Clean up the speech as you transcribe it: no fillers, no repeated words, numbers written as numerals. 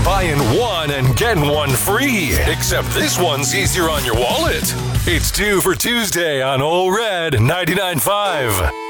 buying one and getting one free. Except this one's easier on your wallet. It's 2 for Tuesday on Ole Red 99.5.